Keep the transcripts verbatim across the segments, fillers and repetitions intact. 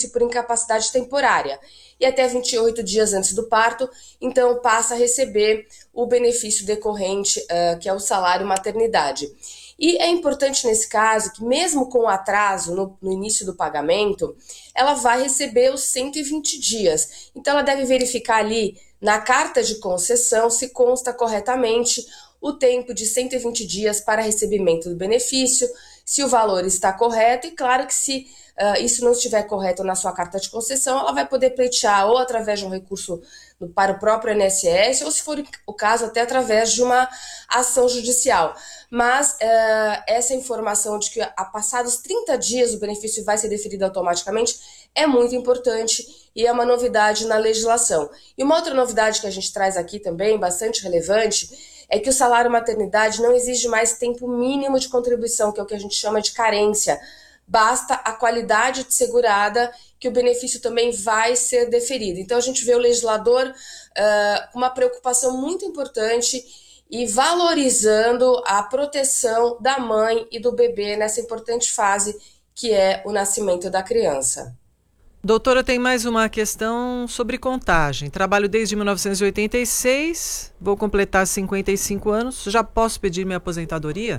benefício por incapacidade temporária. E até vinte e oito dias antes do parto, então passa a receber o benefício decorrente, uh, que é o salário maternidade. E é importante nesse caso que mesmo com atraso no, no início do pagamento, ela vai receber os cento e vinte dias. Então ela deve verificar ali na carta de concessão se consta corretamente o tempo de cento e vinte dias para recebimento do benefício, se o valor está correto, e claro que se uh, isso não estiver correto na sua carta de concessão, ela vai poder pleitear ou através de um recurso para o próprio I N S S, ou se for o caso, até através de uma ação judicial. Mas uh, essa informação de que a passados trinta dias o benefício vai ser deferido automaticamente é muito importante e é uma novidade na legislação. E uma outra novidade que a gente traz aqui também, bastante relevante, é que o salário maternidade não exige mais tempo mínimo de contribuição, que é o que a gente chama de carência. Basta a qualidade assegurada que o benefício também vai ser deferido. Então a gente vê o legislador uh, com uma preocupação muito importante e valorizando a proteção da mãe e do bebê nessa importante fase que é o nascimento da criança. Doutora, tem mais uma questão sobre contagem. Trabalho desde mil novecentos e oitenta e seis, vou completar cinquenta e cinco anos. Já posso pedir minha aposentadoria?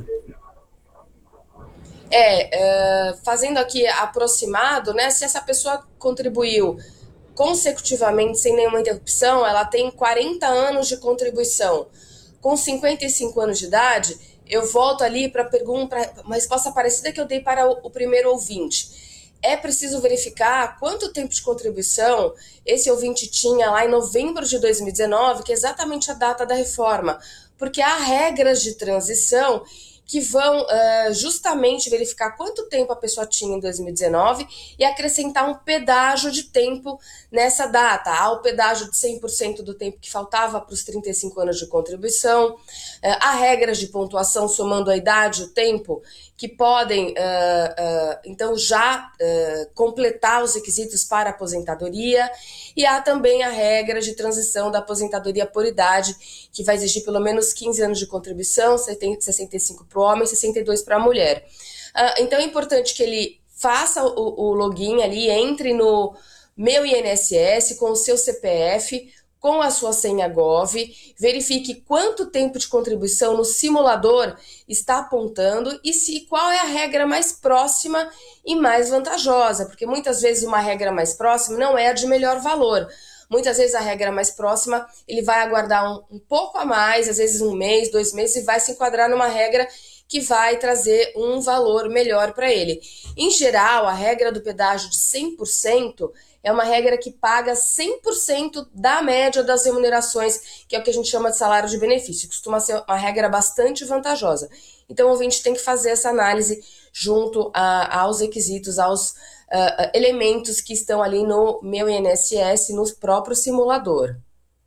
É, uh, fazendo aqui aproximado, né? Se essa pessoa contribuiu consecutivamente sem nenhuma interrupção, ela tem quarenta anos de contribuição. Com cinquenta e cinco anos de idade, eu volto ali para pergunta, uma resposta parecida que eu dei para o, o primeiro ouvinte. É preciso verificar quanto tempo de contribuição esse ouvinte tinha lá em novembro de dois mil e dezenove, que é exatamente a data da reforma, porque há regras de transição que vão uh, justamente verificar quanto tempo a pessoa tinha em dois mil e dezenove e acrescentar um pedágio de tempo nessa data. Há o pedágio de cem por cento do tempo que faltava para os trinta e cinco anos de contribuição. Uh, há regras de pontuação somando a idade e o tempo que podem, uh, uh, então, já uh, completar os requisitos para a aposentadoria. E há também a regra de transição da aposentadoria por idade, que vai exigir pelo menos quinze anos de contribuição, sessenta e cinco para o homem e sessenta e dois para a mulher. Uh, então é importante que ele faça o, o login ali, entre no Meu I N S S com o seu C P F, com a sua senha Gov, verifique quanto tempo de contribuição no simulador está apontando e se qual é a regra mais próxima e mais vantajosa, porque muitas vezes uma regra mais próxima não é a de melhor valor. Muitas vezes a regra mais próxima, ele vai aguardar um, um pouco a mais, às vezes um mês, dois meses, e vai se enquadrar numa regra que vai trazer um valor melhor para ele. Em geral, a regra do pedágio de cem por cento é uma regra que paga cem por cento da média das remunerações, que é o que a gente chama de salário de benefício. Costuma ser uma regra bastante vantajosa. Então, o ouvinte tem que fazer essa análise junto a, aos requisitos, aos uh, elementos que estão ali no Meu I N S S, no próprio simulador.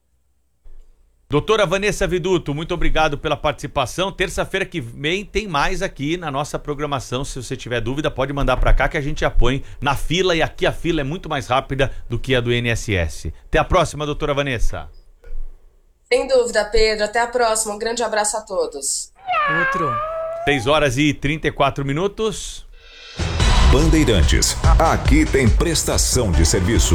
Doutora Vanessa Viduto, muito obrigado pela participação. Terça-feira que vem tem mais aqui na nossa programação. Se você tiver dúvida, pode mandar para cá que a gente apõe na fila, e aqui a fila é muito mais rápida do que a do I N S S. Até a próxima, doutora Vanessa. Sem dúvida, Pedro. Até a próxima. Um grande abraço a todos. Outro. seis horas e trinta e quatro minutos. Bandeirantes. Aqui tem prestação de serviço.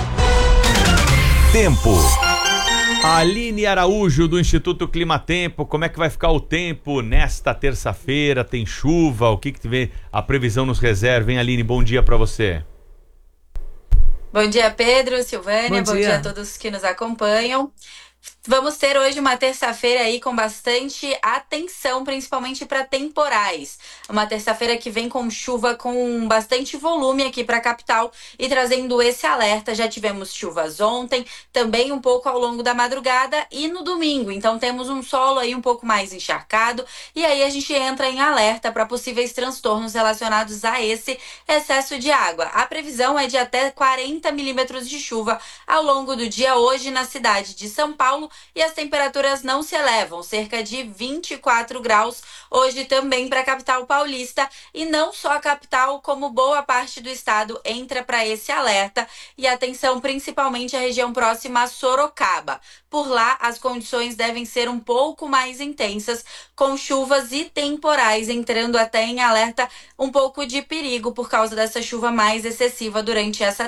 Tempo. Aline Araújo, do Instituto Climatempo, como é que vai ficar o tempo nesta terça-feira? Tem chuva? O que que vê a previsão nos reserva, hein, Aline? Bom dia para você. Bom dia, Pedro, Silvânia, bom, bom dia. dia a todos que nos acompanham. Vamos ter hoje uma terça-feira aí com bastante atenção, principalmente para temporais. Uma terça-feira que vem com chuva com bastante volume aqui para a capital e trazendo esse alerta. Já tivemos chuvas ontem, também um pouco ao longo da madrugada e no domingo. Então temos um solo aí um pouco mais encharcado e aí a gente entra em alerta para possíveis transtornos relacionados a esse excesso de água. A previsão é de até quarenta milímetros de chuva ao longo do dia hoje na cidade de São Paulo. E as temperaturas não se elevam, cerca de vinte e quatro graus hoje também para a capital paulista. E não só a capital, como boa parte do estado entra para esse alerta. E atenção principalmente à região próxima a Sorocaba. Por lá, as condições devem ser um pouco mais intensas, com chuvas e temporais entrando até em alerta, um pouco de perigo por causa dessa chuva mais excessiva durante essa